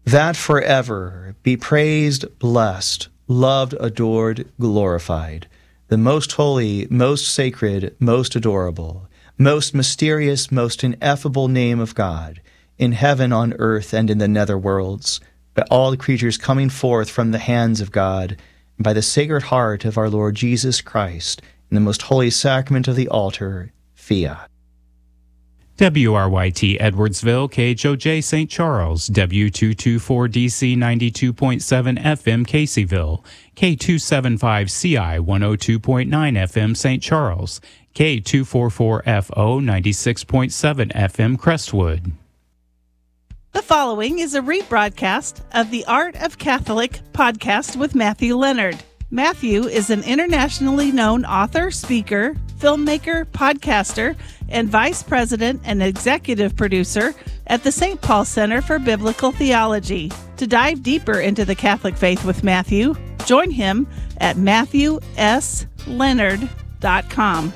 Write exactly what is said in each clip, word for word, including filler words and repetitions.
that forever be praised, blessed, loved, adored, glorified, the most holy, most sacred, most adorable, most mysterious, most ineffable name of God, in heaven, on earth, and in the nether worlds, by all the creatures coming forth from the hands of God, and by the Sacred Heart of our Lord Jesus Christ, in the most holy sacrament of the altar, fiat. W R Y T Edwardsville, K H O J Saint Charles, W two twenty-four D C ninety-two point seven F M Caseyville, K two seventy-five C I one oh two point nine F M Saint Charles, K two forty-four F O ninety-six point seven F M Crestwood. The following is a rebroadcast of the Art of Catholic podcast with Matthew Leonard. Matthew is an internationally known author, speaker, filmmaker, podcaster, and vice president and executive producer at the Saint Paul Center for Biblical Theology. To dive deeper into the Catholic faith with Matthew, join him at matthew s leonard dot com.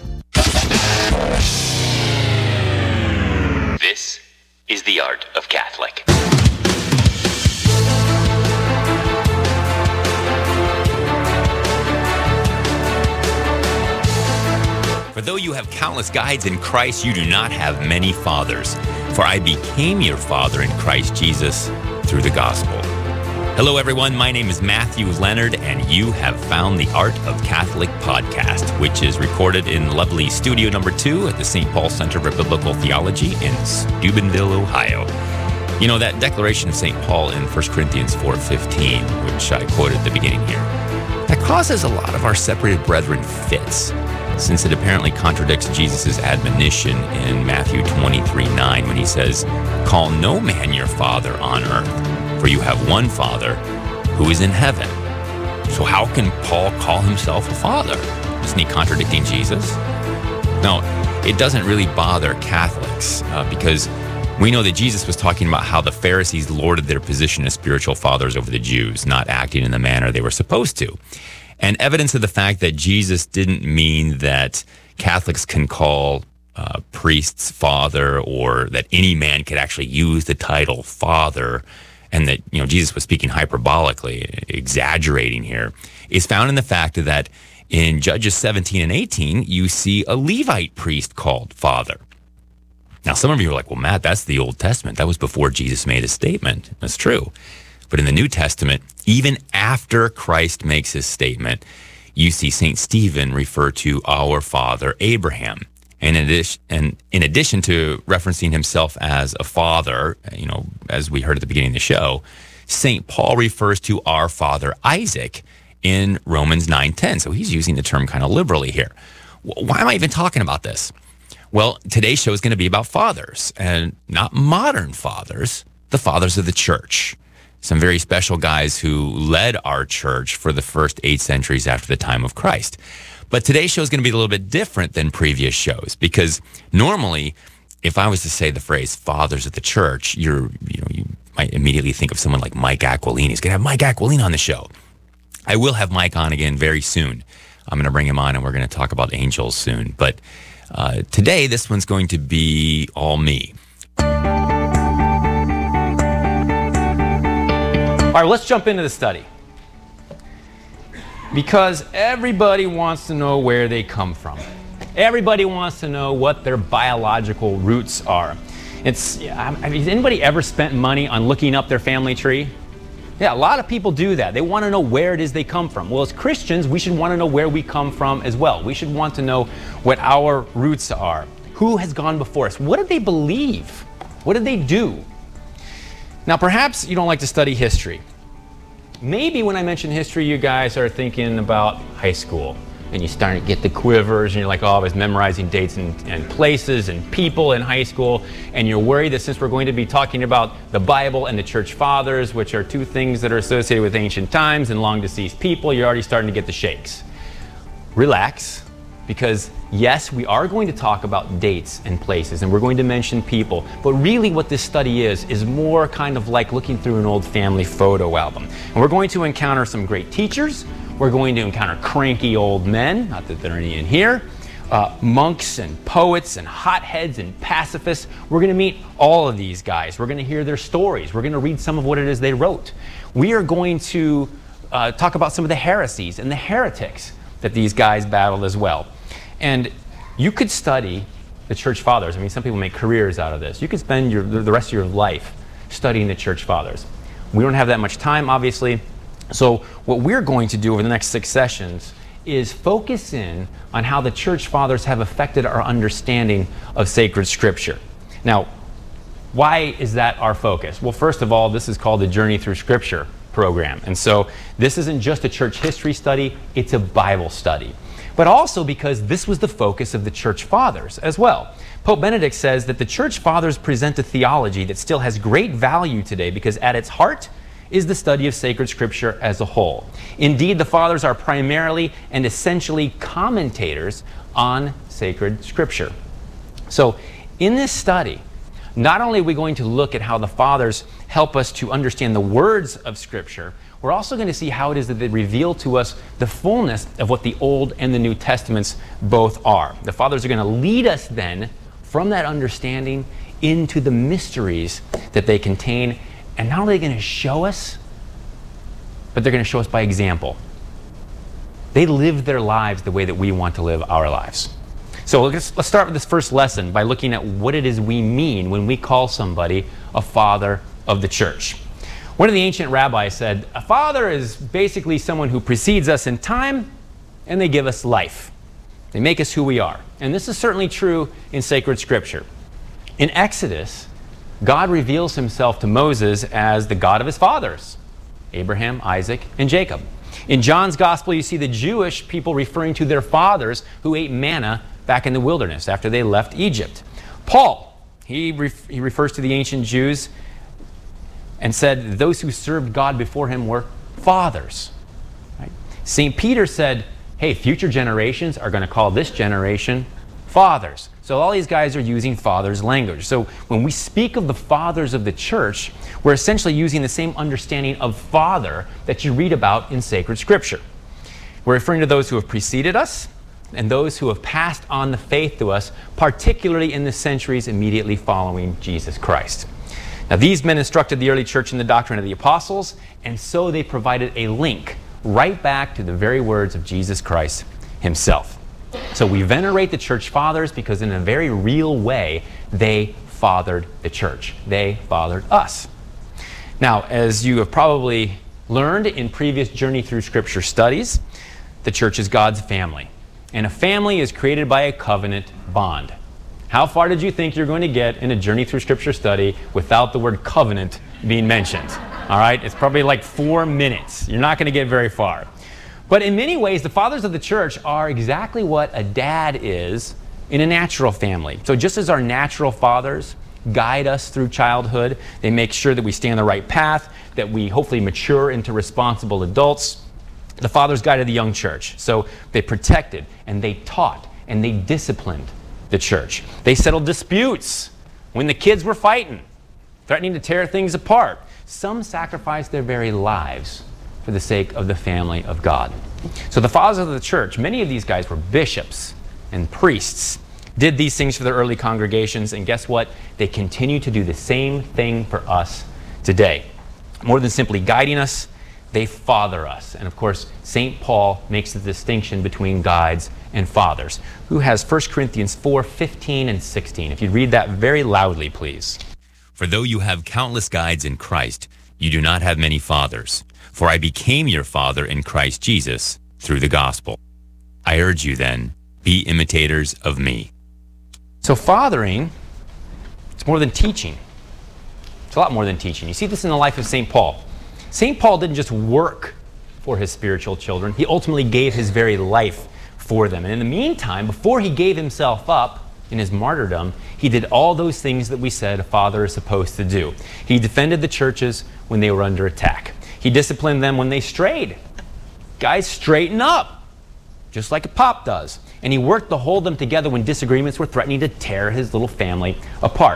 This is the Art of Catholic. For though you have countless guides in Christ, you do not have many fathers. For I became your father in Christ Jesus through the gospel. Hello, everyone. My name is Matthew Leonard, and you have found the Art of Catholic podcast, which is recorded in lovely studio number two at the Saint Paul Center for Biblical Theology in Steubenville, Ohio. You know, that declaration of Saint Paul in First Corinthians four fifteen, which I quoted at the beginning here, that causes a lot of our separated brethren fits, since it apparently contradicts Jesus' admonition in Matthew twenty-three nine when he says, "Call no man your father on earth, for you have one Father who is in heaven." So how can Paul call himself a father? Isn't he contradicting Jesus? No, it doesn't really bother Catholics uh, because we know that Jesus was talking about how the Pharisees lorded their position as spiritual fathers over the Jews, not acting in the manner they were supposed to. And evidence of the fact that Jesus didn't mean that Catholics can call uh, priests father, or that any man could actually use the title father, and that, you know, Jesus was speaking hyperbolically, exaggerating here, is found in the fact that in Judges seventeen and eighteen, you see a Levite priest called father. Now, some of you are like, well, Matt, that's the Old Testament. That was before Jesus made a statement. That's true. But in the New Testament, even after Christ makes his statement, you see Saint Stephen refer to our father Abraham. And in addition, and in addition to referencing himself as a father, you know, as we heard at the beginning of the show, Saint Paul refers to our father Isaac in Romans nine ten. So he's using the term kind of liberally here. Why am I even talking about this? Well, today's show is going to be about fathers, and not modern fathers, the fathers of the church. Some very special guys who led our church for the first eight centuries after the time of Christ. But today's show is going to be a little bit different than previous shows, because normally, if I was to say the phrase "fathers of the church," you're, you know, you might immediately think of someone like Mike Aquilini. He's going to have Mike Aquilini on the show. I will have Mike on again very soon. I'm going to bring him on, and we're going to talk about angels soon. But uh, today, this one's going to be all me. All right, let's jump into the study. Because everybody wants to know where they come from. Everybody wants to know what their biological roots are. It's, I mean, has anybody ever spent money on looking up their family tree? Yeah, a lot of people do that. They want to know where it is they come from. Well, as Christians, we should want to know where we come from as well. We should want to know what our roots are. Who has gone before us? What did they believe? What did they do? Now, perhaps you don't like to study history. Maybe when I mention history, you guys are thinking about high school, and you start to get the quivers, and you're like, oh, I was memorizing dates and, and places and people in high school, and you're worried that since we're going to be talking about the Bible and the Church Fathers, which are two things that are associated with ancient times and long-deceased people, you're already starting to get the shakes. Relax. Because yes, we are going to talk about dates and places, and we're going to mention people, but really what this study is, is more kind of like looking through an old family photo album. And we're going to encounter some great teachers, we're going to encounter cranky old men, not that there are any in here, uh, monks and poets and hotheads and pacifists. We're going to meet all of these guys. We're going to hear their stories. We're going to read some of what it is they wrote. We are going to uh, talk about some of the heresies and the heretics that these guys battled as well. And you could study the church fathers. I mean, some people make careers out of this. You could spend your, the rest of your life studying the church fathers. We don't have that much time, obviously. So what we're going to do over the next six sessions is focus in on how the church fathers have affected our understanding of sacred scripture. Now, why is that our focus? Well, first of all, this is called the Journey Through Scripture program. And so this isn't just a church history study, it's a Bible study. But also because this was the focus of the church fathers as well. Pope Benedict says that the church fathers present a theology that still has great value today because at its heart is the study of sacred scripture as a whole. Indeed, the fathers are primarily and essentially commentators on sacred scripture. So in this study, not only are we going to look at how the fathers help us to understand the words of scripture, we're also going to see how it is that they reveal to us the fullness of what the Old and the New Testaments both are. The fathers are going to lead us then from that understanding into the mysteries that they contain. And not only are they going to show us, but they're going to show us by example. They lived their lives the way that we want to live our lives. So let's, let's start with this first lesson by looking at what it is we mean when we call somebody a father of the church. One of the ancient rabbis said, a father is basically someone who precedes us in time and they give us life. They make us who we are. And this is certainly true in sacred scripture. In Exodus, God reveals himself to Moses as the God of his fathers, Abraham, Isaac, and Jacob. In John's gospel, you see the Jewish people referring to their fathers who ate manna back in the wilderness after they left Egypt. Paul, he, ref- he refers to the ancient Jews and said those who served God before him were fathers. Right? Saint Peter said, hey, future generations are going to call this generation fathers. So all these guys are using fathers language. So when we speak of the fathers of the church, we're essentially using the same understanding of father that you read about in sacred scripture. We're referring to those who have preceded us and those who have passed on the faith to us, particularly in the centuries immediately following Jesus Christ. Now, these men instructed the early church in the doctrine of the apostles, and so they provided a link right back to the very words of Jesus Christ himself. So we venerate the church fathers because in a very real way, they fathered the church. They fathered us. Now, as you have probably learned in previous Journey Through Scripture studies, the church is God's family. And a family is created by a covenant bond. How far did you think you're going to get in a Journey Through Scripture study without the word covenant being mentioned? All right, it's probably like four minutes. You're not going to get very far. But in many ways, the fathers of the church are exactly what a dad is in a natural family. So just as our natural fathers guide us through childhood, they make sure that we stay on the right path, that we hopefully mature into responsible adults, the fathers guided the young church. So they protected and they taught and they disciplined the church. They settled disputes when the kids were fighting, threatening to tear things apart. Some sacrificed their very lives for the sake of the family of God. So the fathers of the church, many of these guys were bishops and priests, did these things for their early congregations, and guess what? They continue to do the same thing for us today. More than simply guiding us, they father us. And of course, Saint Paul makes the distinction between guides and fathers, who has First Corinthians four, fifteen and sixteen. If you'd read that very loudly, please. For though you have countless guides in Christ, you do not have many fathers. For I became your father in Christ Jesus through the gospel. I urge you then, be imitators of me. So fathering, it's more than teaching. It's a lot more than teaching. You see this in the life of Saint Paul. Saint Paul didn't just work for his spiritual children. He ultimately gave his very life for them. And in the meantime, before he gave himself up in his martyrdom, he did all those things that we said a father is supposed to do. He defended the churches when they were under attack. He disciplined them when they strayed. Guys, straighten up, just like a pop does. And he worked to hold them together when disagreements were threatening to tear his little family apart.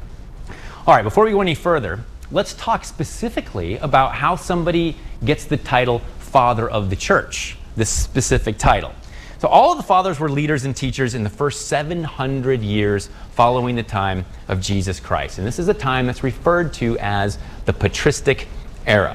All right, before we go any further, let's talk specifically about how somebody gets the title Father of the Church, this specific title. So all of the fathers were leaders and teachers in the first seven hundred years following the time of Jesus Christ. And this is a time that's referred to as the patristic era.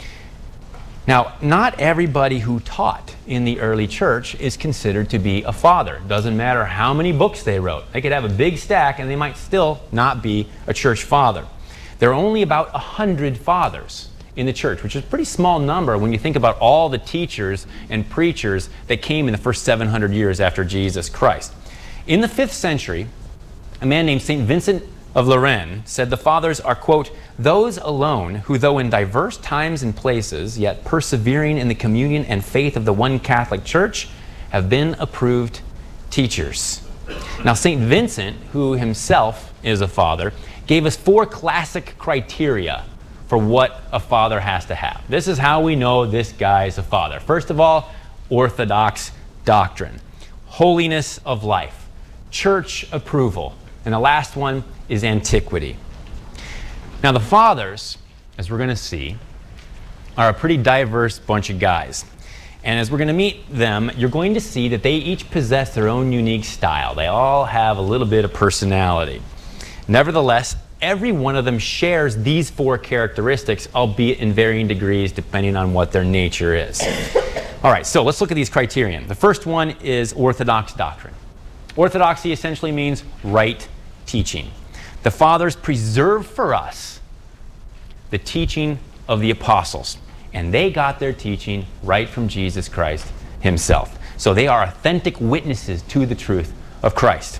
Now, not everybody who taught in the early church is considered to be a father. Doesn't matter how many books they wrote. They could have a big stack and they might still not be a church father. There are only about one hundred fathers in the church, which is a pretty small number when you think about all the teachers and preachers that came in the first seven hundred years after Jesus Christ. In the fifth century, a man named Saint Vincent of Lorraine said the fathers are, quote, those alone who, though in diverse times and places, yet persevering in the communion and faith of the one Catholic Church, have been approved teachers. Now, Saint Vincent, who himself is a father, gave us four classic criteria for what a father has to have. This is how we know this guy is a father. First of all, orthodox doctrine, holiness of life, church approval, and the last one is antiquity. Now, the fathers, as we're going to see, are a pretty diverse bunch of guys. And as we're going to meet them, you're going to see that they each possess their own unique style. They all have a little bit of personality. Nevertheless, every one of them shares these four characteristics, albeit in varying degrees depending on what their nature is. All right, so let's look at these criterion. The first one is orthodox doctrine. Orthodoxy essentially means right teaching. The fathers preserve for us the teaching of the apostles, and they got their teaching right from Jesus Christ himself. So they are authentic witnesses to the truth of Christ.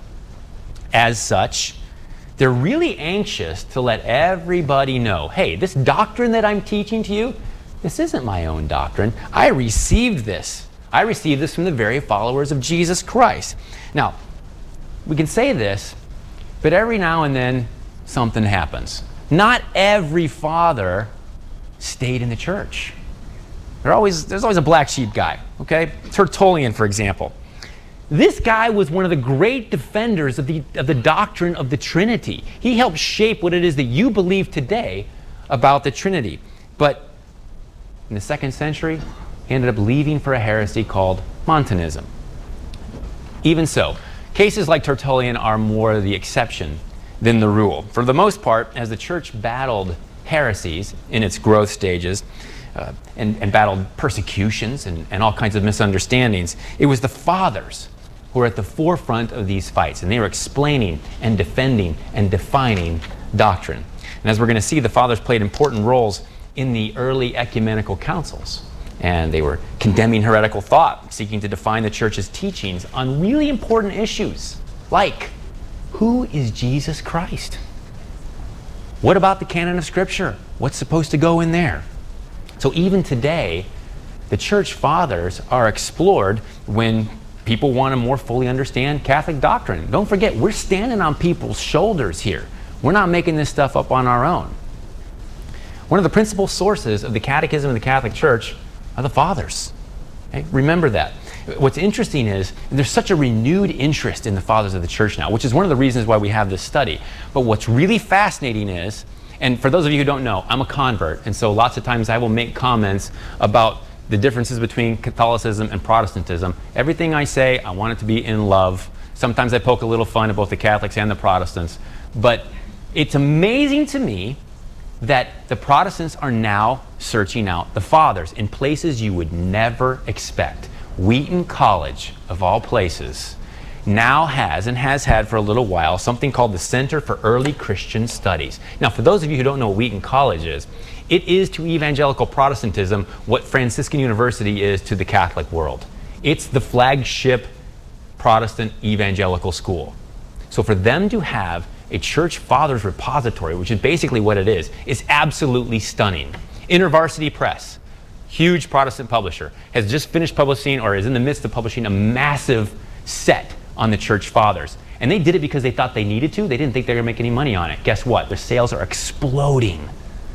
As such, they're really anxious to let everybody know, hey, this doctrine that I'm teaching to you, this isn't my own doctrine. I received this. I received this from the very followers of Jesus Christ. Now, we can say this, but every now and then something happens. Not every father stayed in the church. There always, there's always a black sheep guy, okay? Tertullian, for example. This guy was one of the great defenders of the, of the doctrine of the Trinity. He helped shape what it is that you believe today about the Trinity. But in the second century, he ended up leaving for a heresy called Montanism. Even so, cases like Tertullian are more the exception than the rule. For the most part, as the church battled heresies in its growth stages, uh, and, and battled persecutions and, and all kinds of misunderstandings, it was the fathers who were at the forefront of these fights, and they were explaining and defending and defining doctrine. And as we're going to see, the fathers played important roles in the early ecumenical councils, and they were condemning heretical thought, seeking to define the church's teachings on really important issues, like, who is Jesus Christ? What about the canon of Scripture? What's supposed to go in there? So even today, the church fathers are explored when people want to more fully understand Catholic doctrine. Don't forget, we're standing on people's shoulders here. We're not making this stuff up on our own. One of the principal sources of the Catechism of the Catholic Church are the fathers. Okay? Remember that. What's interesting is there's such a renewed interest in the fathers of the church now, which is one of the reasons why we have this study. But what's really fascinating is, and for those of you who don't know, I'm a convert, and so lots of times I will make comments about the differences between Catholicism and Protestantism. Everything I say, I want it to be in love. Sometimes I poke a little fun at both the Catholics and the Protestants. But it's amazing to me that the Protestants are now searching out the fathers in places you would never expect. Wheaton College, of all places, now has, and has had for a little while, something called the Center for Early Christian Studies. Now, for those of you who don't know what Wheaton College is, it is to evangelical Protestantism what Franciscan University is to the Catholic world. It's the flagship Protestant evangelical school. So for them to have a church fathers repository, which is basically what it is, is absolutely stunning. InterVarsity Press, huge Protestant publisher, has just finished publishing, or is in the midst of publishing, a massive set on the church fathers. And they did it because they thought they needed to. They didn't think they were going to make any money on it. Guess what? Their sales are exploding.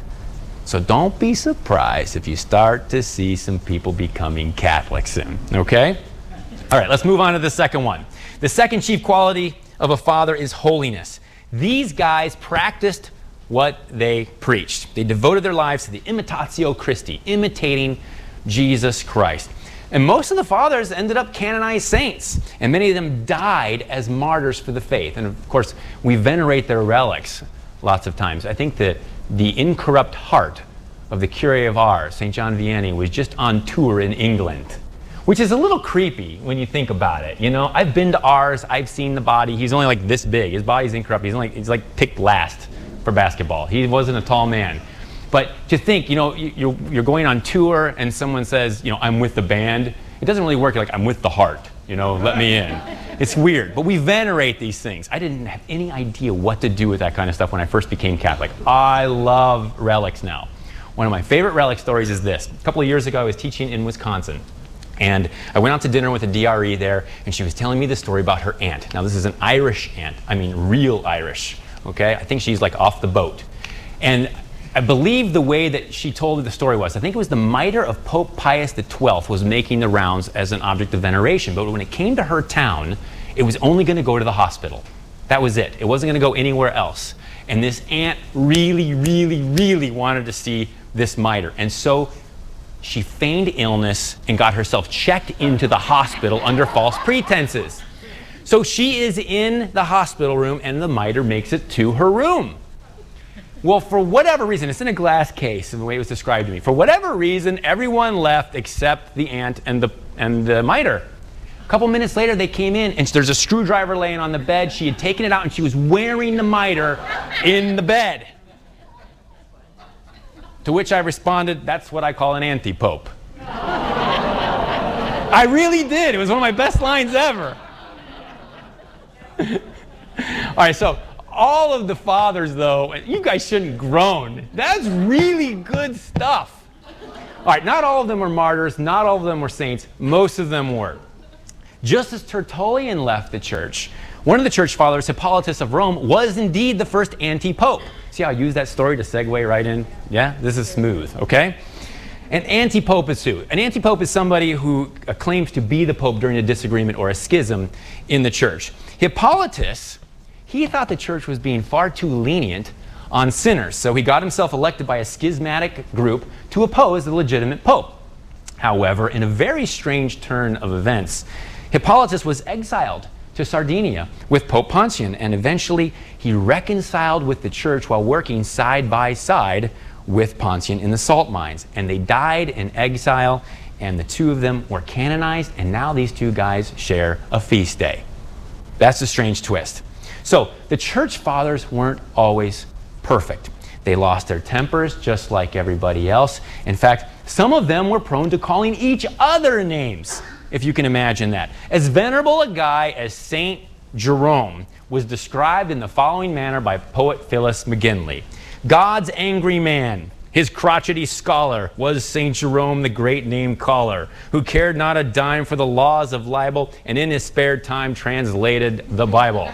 So don't be surprised if you start to see some people becoming Catholic soon, okay? All right, let's move on to the second one. The second chief quality of a father is holiness. These guys practiced what they preached. They devoted their lives to the imitatio Christi, imitating Jesus Christ. And most of the fathers ended up canonized saints, and many of them died as martyrs for the faith. And of course, we venerate their relics lots of times. I think that the incorrupt heart of the Curé of Ars, Saint John Vianney, was just on tour in England, which is a little creepy when you think about it. You know, I've been to Ars, I've seen the body. He's only like this big. His body's incorrupt. He's only, he's like picked last for basketball. He wasn't a tall man. But to think, you know, you're, you're going on tour and someone says, you know, I'm with the band. It doesn't really work. You're like, I'm with the heart, you know, let me in. It's weird, but we venerate these things. I didn't have any idea what to do with that kind of stuff when I first became Catholic. I love relics now. One of my favorite relic stories is this. A couple of years ago, I was teaching in Wisconsin. And I went out to dinner with a D R E there, and she was telling me the story about her aunt. Now, this is an Irish aunt. I mean, real Irish, okay? I think she's like off the boat. And I believe the way that she told the story was, I think it was the mitre of Pope Pius the twelfth was making the rounds as an object of veneration. But when it came to her town, it was only going to go to the hospital. That was it. It wasn't going to go anywhere else. And this aunt really, really, really wanted to see this mitre. And so she feigned illness and got herself checked into the hospital under false pretenses. So she is in the hospital room, and the mitre makes it to her room. Well, for whatever reason, it's in a glass case, in the way it was described to me. For whatever reason, everyone left except the aunt and the, and the mitre. A couple minutes later, they came in, and there's a screwdriver laying on the bed. She had taken it out, and she was wearing the mitre in the bed. To which I responded, that's what I call an anti-pope. I really did. It was one of my best lines ever. All right, so all of the fathers, though, you guys shouldn't groan. That's really good stuff. All right, not all of them were martyrs. Not all of them were saints. Most of them were. Just as Tertullian left the church, one of the church fathers, Hippolytus of Rome, was indeed the first anti-pope. See how I use that story to segue right in? Yeah, this is smooth, okay? An anti-pope is who? An anti-pope is somebody who uh, claims to be the pope during a disagreement or a schism in the church. Hippolytus, he thought the church was being far too lenient on sinners, so he got himself elected by a schismatic group to oppose the legitimate pope. However, in a very strange turn of events, Hippolytus was exiled to Sardinia with Pope Pontian, and eventually he reconciled with the church while working side by side with Pontian in the salt mines. And they died in exile, and the two of them were canonized, and now these two guys share a feast day. That's a strange twist. So the church fathers weren't always perfect. They lost their tempers just like everybody else. In fact, some of them were prone to calling each other names, if you can imagine that. As venerable a guy as Saint Jerome was described in the following manner by poet Phyllis McGinley. God's angry man, his crotchety scholar, was Saint Jerome the great name caller, who cared not a dime for the laws of libel, and in his spare time translated the Bible.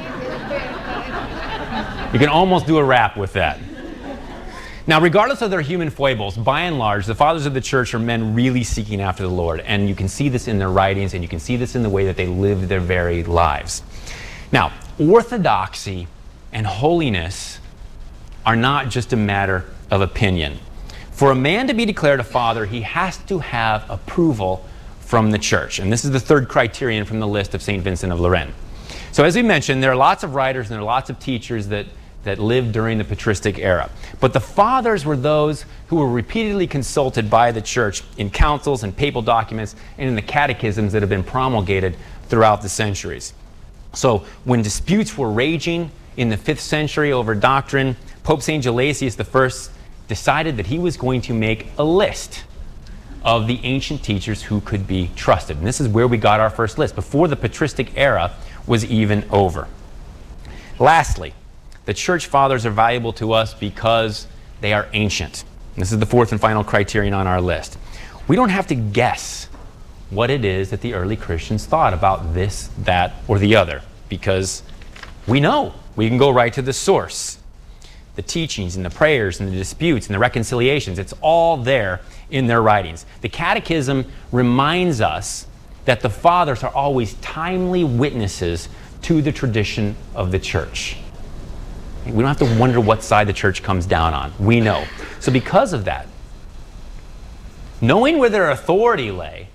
You can almost do a rap with that. Now, regardless of their human foibles, by and large, the fathers of the church are men really seeking after the Lord. And you can see this in their writings, and you can see this in the way that they live their very lives. Now, orthodoxy and holiness are not just a matter of opinion. For a man to be declared a father, he has to have approval from the church. And this is the third criterion from the list of Saint Vincent of Lérins. So as we mentioned, there are lots of writers and there are lots of teachers that that lived during the patristic era. But the fathers were those who were repeatedly consulted by the church in councils and papal documents and in the catechisms that have been promulgated throughout the centuries. So when disputes were raging in the fifth century over doctrine, Pope Saint Gelasius the First decided that he was going to make a list of the ancient teachers who could be trusted. And this is where we got our first list, before the patristic era was even over. Lastly, the church fathers are valuable to us because they are ancient. This is the fourth and final criterion on our list. We don't have to guess what it is that the early Christians thought about this, that, or the other, because we know. We can go right to the source. The teachings and the prayers and the disputes and the reconciliations, it's all there in their writings. The Catechism reminds us that the fathers are always timely witnesses to the tradition of the church. We don't have to wonder what side the church comes down on. We know. So because of that, knowing where their authority lay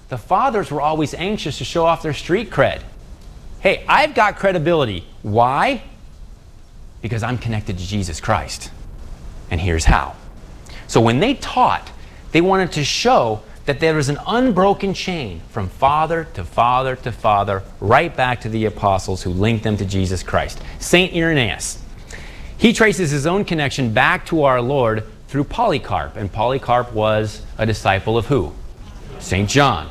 the fathers were always anxious to show off their street cred. Hey, I've got credibility. Why? Because I'm connected to Jesus Christ. And here's how. So when they taught, they wanted to show that there was an unbroken chain from father to father to father, right back to the apostles who linked them to Jesus Christ. Saint Irenaeus, he traces his own connection back to our Lord through Polycarp. And Polycarp was a disciple of who? Saint John.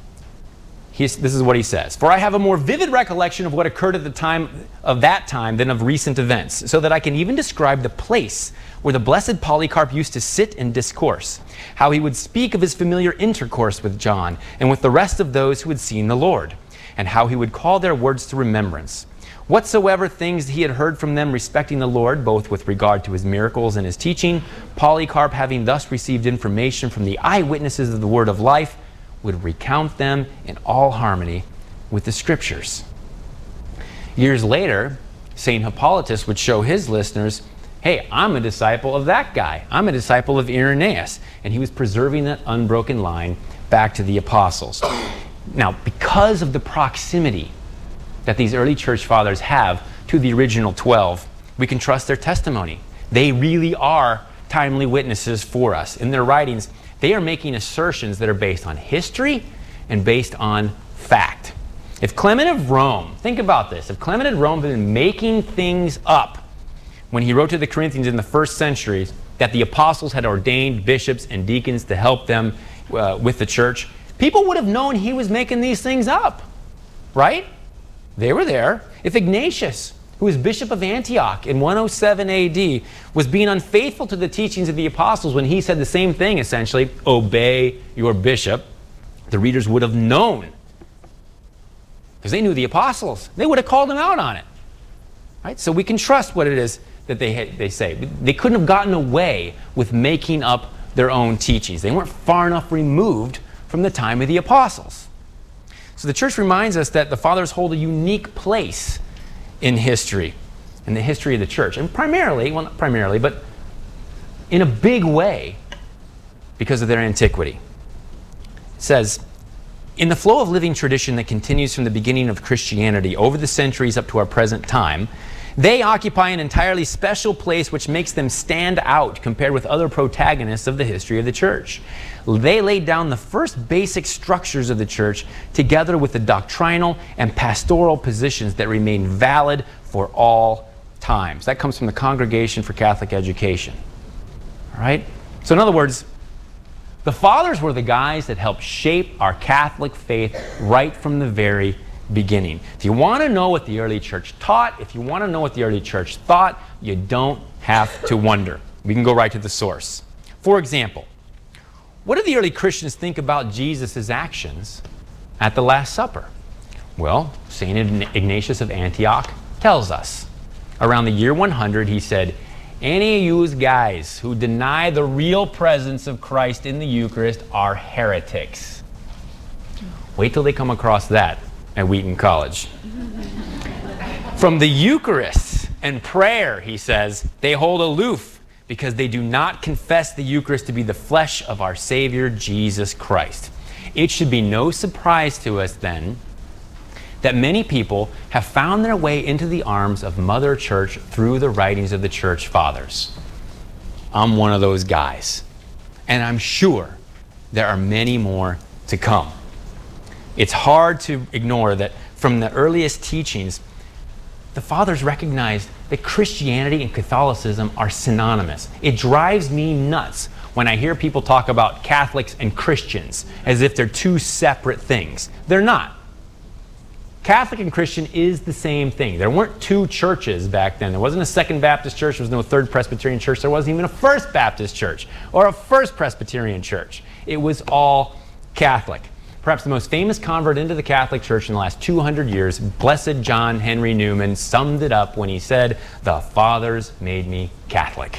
He's, this is what he says. For I have a more vivid recollection of what occurred at the time of that time than of recent events, so that I can even describe the place where the blessed Polycarp used to sit and discourse, how he would speak of his familiar intercourse with John and with the rest of those who had seen the Lord, and how he would call their words to remembrance. Whatsoever things he had heard from them respecting the Lord, both with regard to his miracles and his teaching, Polycarp, having thus received information from the eyewitnesses of the word of life, would recount them in all harmony with the Scriptures. Years later, Saint Hippolytus would show his listeners, hey, I'm a disciple of that guy. I'm a disciple of Irenaeus. And he was preserving that unbroken line back to the apostles. Now, because of the proximity that these early church fathers have to the original twelve, we can trust their testimony. They really are timely witnesses for us. In their writings, they are making assertions that are based on history and based on fact. If Clement of Rome, think about this, if Clement of Rome had been making things up when he wrote to the Corinthians in the first century that the apostles had ordained bishops and deacons to help them uh, with the church, people would have known he was making these things up, right? They were there. If Ignatius, who was bishop of Antioch in one oh seven A D, was being unfaithful to the teachings of the apostles when he said the same thing, essentially, obey your bishop, the readers would have known, because they knew the apostles. They would have called him out on it. Right? So we can trust what it is that they, they say. They couldn't have gotten away with making up their own teachings. They weren't far enough removed from the time of the apostles. So the church reminds us that the fathers hold a unique place in history, in the history of the church. And primarily, well not primarily, but in a big way because of their antiquity. It says, in the flow of living tradition that continues from the beginning of Christianity over the centuries up to our present time, they occupy an entirely special place which makes them stand out compared with other protagonists of the history of the church. They laid down the first basic structures of the church together with the doctrinal and pastoral positions that remain valid for all times. That comes from the Congregation for Catholic Education. All right? So in other words, the fathers were the guys that helped shape our Catholic faith right from the very beginning. If you want to know what the early church taught, if you want to know what the early church thought, you don't have to wonder. We can go right to the source. For example, what did the early Christians think about Jesus' actions at the Last Supper? Well, Saint Ignatius of Antioch tells us. Around the year one hundred, he said, any of you guys who deny the real presence of Christ in the Eucharist are heretics. Wait till they come across that at Wheaton College. From the Eucharist and prayer, he says, they hold aloof because they do not confess the Eucharist to be the flesh of our Savior, Jesus Christ. It should be no surprise to us then that many people have found their way into the arms of Mother Church through the writings of the Church Fathers. I'm one of those guys, and I'm sure there are many more to come. It's hard to ignore that from the earliest teachings, the fathers recognized that Christianity and Catholicism are synonymous. It drives me nuts when I hear people talk about Catholics and Christians as if they're two separate things. They're not. Catholic and Christian is the same thing. There weren't two churches back then. There wasn't a Second Baptist church. There was no Third Presbyterian church. There wasn't even a First Baptist church or a First Presbyterian church. It was all Catholic. Perhaps the most famous convert into the Catholic Church in the last two hundred years, Blessed John Henry Newman, summed it up when he said, "The fathers made me Catholic."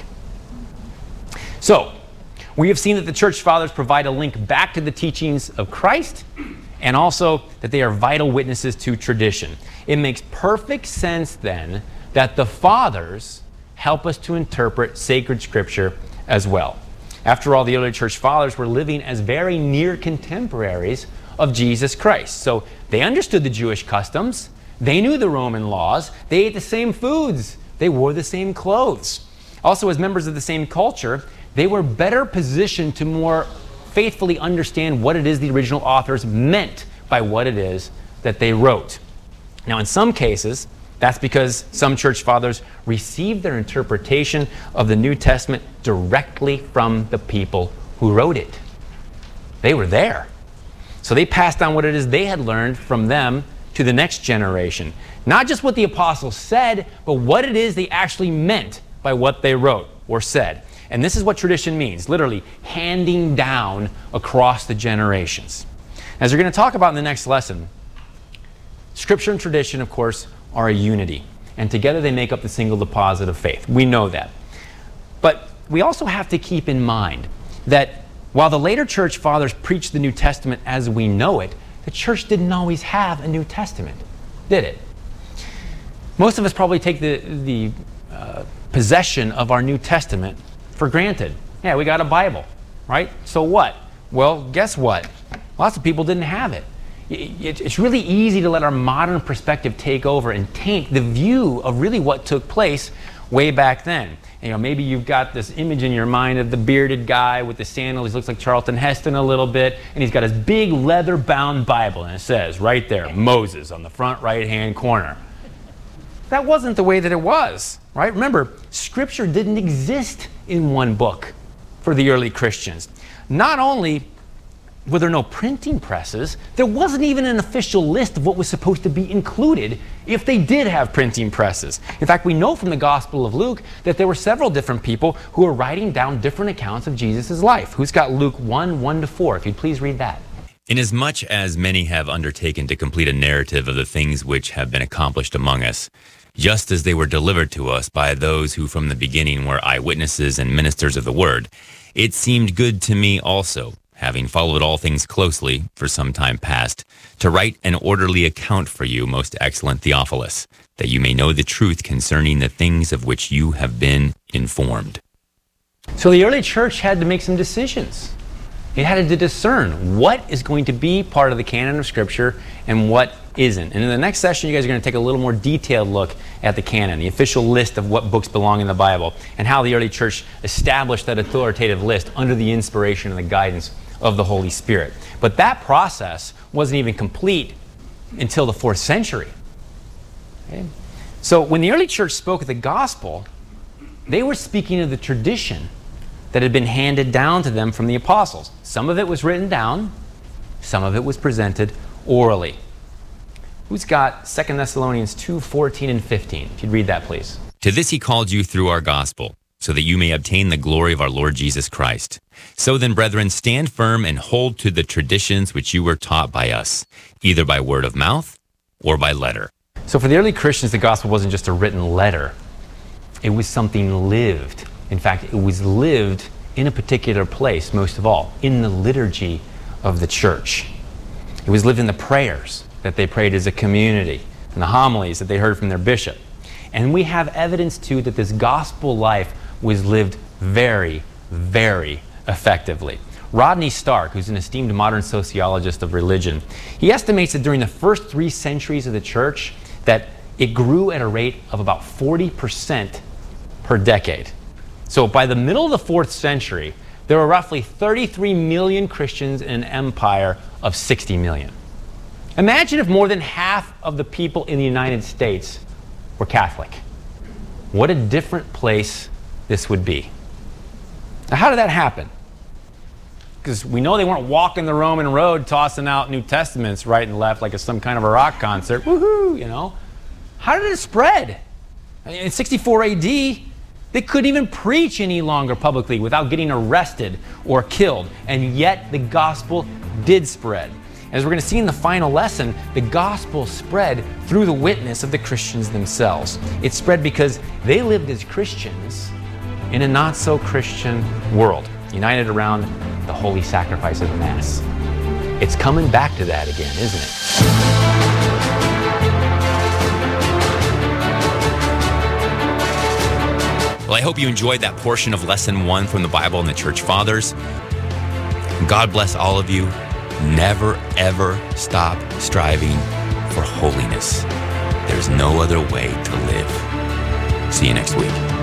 So, we have seen that the Church Fathers provide a link back to the teachings of Christ, and also that they are vital witnesses to tradition. It makes perfect sense then that the Fathers help us to interpret sacred Scripture as well. After all, the early Church Fathers were living as very near contemporaries of Jesus Christ. So they understood the Jewish customs. They knew the Roman laws. They ate the same foods. They wore the same clothes. Also, as members of the same culture, they were better positioned to more faithfully understand what it is the original authors meant by what it is that they wrote. Now, in some cases, that's because some church fathers received their interpretation of the New Testament directly from the people who wrote it. They were there. So they passed on what it is they had learned from them to the next generation. Not just what the apostles said, but what it is they actually meant by what they wrote or said. And this is what tradition means, literally handing down across the generations. As we're going to talk about in the next lesson, Scripture and tradition, of course, are a unity. And together they make up the single deposit of faith. We know that. But we also have to keep in mind that while the later church fathers preached the New Testament as we know it, the church didn't always have a New Testament, did it? Most of us probably take the, the uh, possession of our New Testament for granted. Yeah, we got a Bible, right? So what? Well, guess what? Lots of people didn't have it. It's really easy to let our modern perspective take over and taint the view of really what took place way back then. You know, maybe you've got this image in your mind of the bearded guy with the sandals. He looks like Charlton Heston a little bit, and he's got his big leather-bound Bible, and it says right there, Moses on the front right-hand corner. That wasn't the way that it was, right? Remember, Scripture didn't exist in one book for the early Christians. Not only were there no printing presses, there wasn't even an official list of what was supposed to be included if they did have printing presses. In fact, we know from the Gospel of Luke that there were several different people who were writing down different accounts of Jesus' life. Who's got Luke one, one to four? If you'd please read that. Inasmuch as many have undertaken to complete a narrative of the things which have been accomplished among us, just as they were delivered to us by those who from the beginning were eyewitnesses and ministers of the word, it seemed good to me also, having followed all things closely for some time past, to write an orderly account for you, most excellent Theophilus, that you may know the truth concerning the things of which you have been informed. So the early church had to make some decisions. It had to discern what is going to be part of the canon of Scripture and what isn't. And in the next session, you guys are going to take a little more detailed look at the canon, the official list of what books belong in the Bible, and how the early church established that authoritative list under the inspiration and the guidance of the Holy Spirit. But that process wasn't even complete until the fourth century. Okay? So when the early church spoke of the gospel, they were speaking of the tradition that had been handed down to them from the apostles. Some of it was written down, some of it was presented orally. Who's got Second Thessalonians two, fourteen and fifteen? If you'd read that, please. To this he called you through our gospel, so that you may obtain the glory of our Lord Jesus Christ. So then, brethren, stand firm and hold to the traditions which you were taught by us, either by word of mouth or by letter. So for the early Christians, the gospel wasn't just a written letter. It was something lived. In fact, it was lived in a particular place, most of all, in the liturgy of the church. It was lived in the prayers that they prayed as a community, and the homilies that they heard from their bishop. And we have evidence, too, that this gospel life was lived very, very effectively. Rodney Stark, who's an esteemed modern sociologist of religion, he estimates that during the first three centuries of the church, that it grew at a rate of about forty percent per decade. So by the middle of the fourth century, there were roughly thirty-three million Christians in an empire of sixty million. Imagine if more than half of the people in the United States were Catholic. What a different place this would be. Now, how did that happen? Because we know they weren't walking the Roman road tossing out New Testaments right and left like it's some kind of a rock concert. Woohoo, you know. How did it spread? In sixty-four A D, they couldn't even preach any longer publicly without getting arrested or killed. And yet the gospel did spread. As we're going to see in the final lesson, the gospel spread through the witness of the Christians themselves. It spread because they lived as Christians in a not-so-Christian world, united around the holy sacrifice of the Mass. It's coming back to that again, isn't it? Well, I hope you enjoyed that portion of Lesson one from the Bible and the Church Fathers. God bless all of you. Never, ever stop striving for holiness. There's no other way to live. See you next week.